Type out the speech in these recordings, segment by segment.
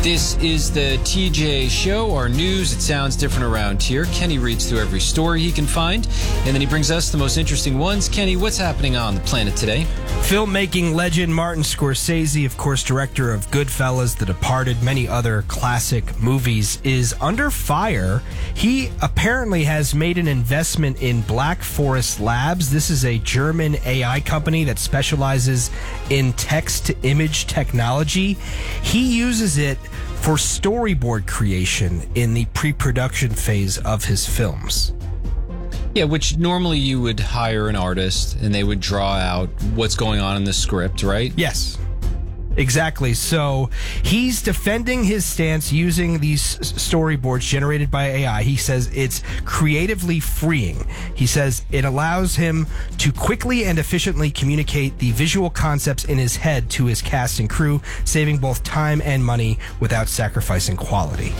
This is the TJ Show, our news. It sounds different around here. Kenny reads through every story he can find, and then he brings us the most interesting ones. Kenny, what's happening on the planet today? Filmmaking legend Martin Scorsese, of course, director of Goodfellas, The Departed, many other classic movies, is under fire. He apparently has made an investment in Black Forest Labs. This is a German AI company that specializes in text-to-image technology. He uses it for storyboard creation in the pre-production phase of his films. Yeah, which normally you would hire an artist and they would draw out what's going on in the script, right? Yes, exactly. So he's defending his stance using these storyboards generated by AI. He says it's creatively freeing. He says it allows him to quickly and efficiently communicate the visual concepts in his head to his cast and crew, saving both time and money without sacrificing quality.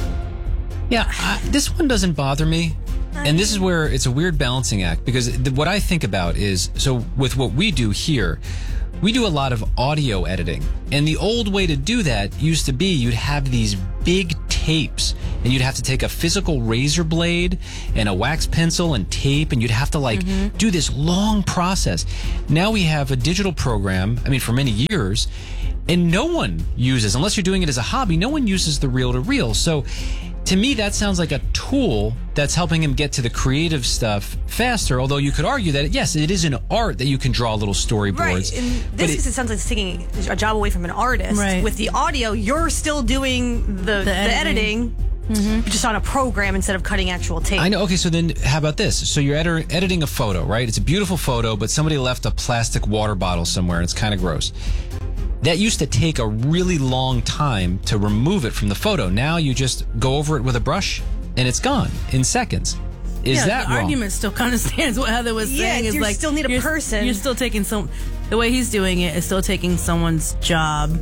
Yeah, this one doesn't bother me. And this is where it's a weird balancing act, because what I think about is, so with what we do here, we do a lot of audio editing. And the old way to do that used to be you'd have these big tapes and you'd have to take a physical razor blade and a wax pencil and tape, and you'd have to do this long process. Now we have a digital program, for many years, and no one uses, unless you're doing it as a hobby, no one uses the reel-to-reel. So to me, that sounds like a tool that's helping him get to the creative stuff faster, although you could argue that, yes, it is an art that you can draw little storyboards. Right, and this case, it sounds like it's taking a job away from an artist. Right. With the audio, you're still doing the editing. Just on a program instead of cutting actual tape. I know. Okay, so then how about this? So you're editing a photo, right? It's a beautiful photo, but somebody left a plastic water bottle somewhere, and it's kind of gross. That used to take a really long time to remove it from the photo. Now you just go over it with a brush, and it's gone in seconds. Is that the wrong? argument still kind of stands. What Heather was saying is you like still need a person. You're still taking the way he's doing it is still taking someone's job.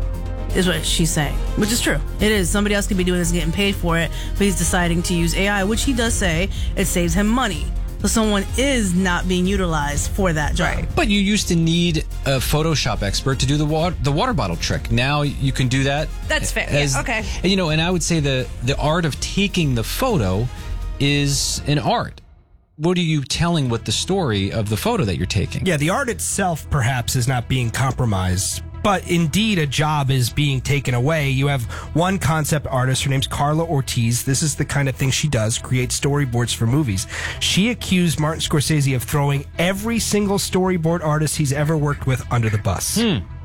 Is what she's saying, which is true. It is. Somebody else could be doing this and getting paid for it, but he's deciding to use AI, which he does say it saves him money. So someone is not being utilized for that job. Right. But you used to need a Photoshop expert to do the water bottle trick. Now you can do that. That's fair. Okay. And I would say the art of taking the photo is an art. What are you telling with the story of the photo that you're taking? Yeah, the art itself perhaps is not being compromised, but indeed a job is being taken away. You have one concept artist, her name's Carla Ortiz. This is the kind of thing she does, create storyboards for movies. She accused Martin Scorsese of throwing every single storyboard artist he's ever worked with under the bus.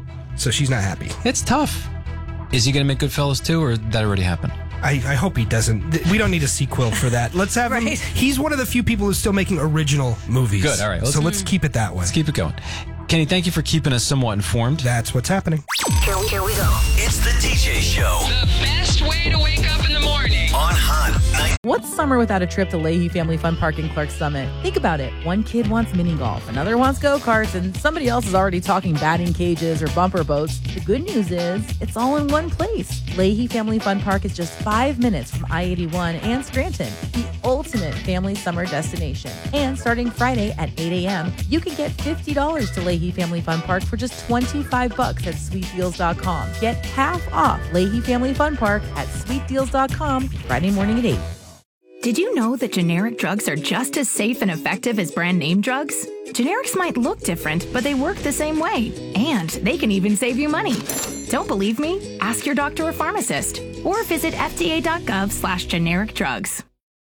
So she's not happy. It's tough. Is he going to make Goodfellas 2, or did that already happen? I hope he doesn't. We don't need a sequel for that. Let's have him. He's one of the few people who's still making original movies. Good, all right. Let's keep it that way. Let's keep it going. Kenny, thank you for keeping us somewhat informed. That's what's happening. Here we go. It's the TJ Show. The best way to wake up in the morning. On Hot 90. What's summer without a trip to Leahy Family Fun Park in Clarks Summit? Think about it. One kid wants mini golf, another wants go-karts, and somebody else is already talking batting cages or bumper boats. The good news is it's all in one place. Leahy Family Fun Park is just 5 minutes from I-81 and Scranton, the ultimate family summer destination. And starting Friday at 8 a.m., you can get $50 to Leahy Family Fun Park for just $25 at sweetdeals.com. Get half off Leahy Family Fun Park at sweetdeals.com Friday morning at 8. Did you know that generic drugs are just as safe and effective as brand name drugs? Generics might look different, but they work the same way. And they can even save you money. Don't believe me? Ask your doctor or pharmacist. Or visit fda.gov/generic drugs.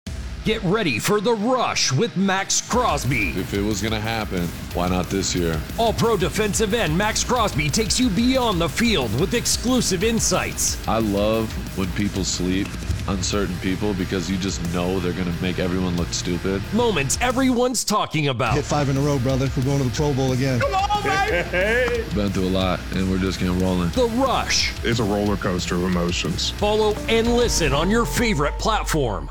Get ready for The Rush with Max Crosby. If it was going to happen, why not this year? All-pro defensive end Max Crosby takes you beyond the field with exclusive insights. I love when people sleep, uncertain people, because you just know they're going to make everyone look stupid. Moments everyone's talking about. Hit 5 in a row, brother. We're going to the Pro Bowl again. Come on, baby! Been through a lot, and we're just getting rolling. The Rush. It's a roller coaster of emotions. Follow and listen on your favorite platform.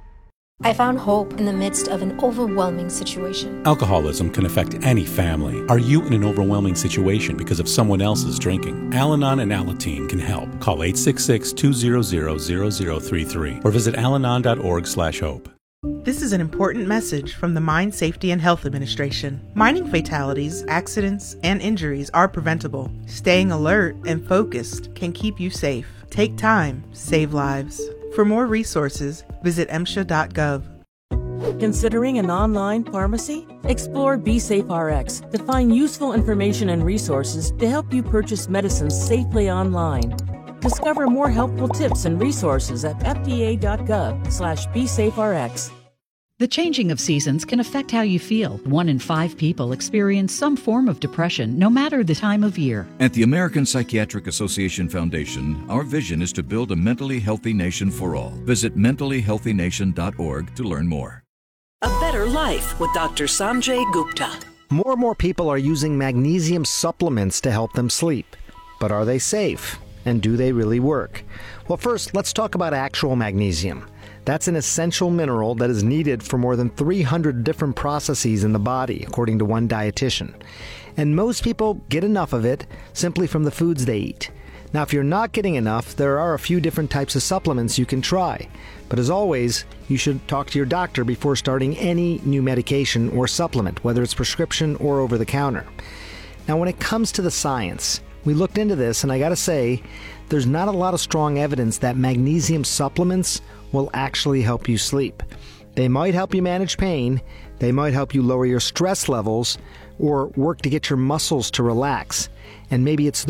I found hope in the midst of an overwhelming situation. Alcoholism can affect any family. Are you in an overwhelming situation because of someone else's drinking? Al-Anon and Alateen can help. Call 866-200-0033 or visit alanon.org/hope. This is an important message from the Mine Safety and Health Administration. Mining fatalities, accidents, and injuries are preventable. Staying alert and focused can keep you safe. Take time, save lives. For more resources, visit MSHA.gov. Considering an online pharmacy? Explore BeSafeRx to find useful information and resources to help you purchase medicines safely online. Discover more helpful tips and resources at fda.gov/BeSafeRx. The changing of seasons can affect how you feel. 1 in 5 people experience some form of depression, no matter the time of year. At the American Psychiatric Association Foundation, our vision is to build a mentally healthy nation for all. Visit mentallyhealthynation.org to learn more. A Better Life with Dr. Sanjay Gupta. More and more people are using magnesium supplements to help them sleep. But are they safe? And do they really work? Well, first, let's talk about actual magnesium. That's an essential mineral that is needed for more than 300 different processes in the body, according to one dietitian. And most people get enough of it simply from the foods they eat. Now, if you're not getting enough, there are a few different types of supplements you can try. But as always, you should talk to your doctor before starting any new medication or supplement, whether it's prescription or over the counter. Now, when it comes to the science, we looked into this, and I gotta say, there's not a lot of strong evidence that magnesium supplements will actually help you sleep. They might help you manage pain, they might help you lower your stress levels, or work to get your muscles to relax. And maybe it's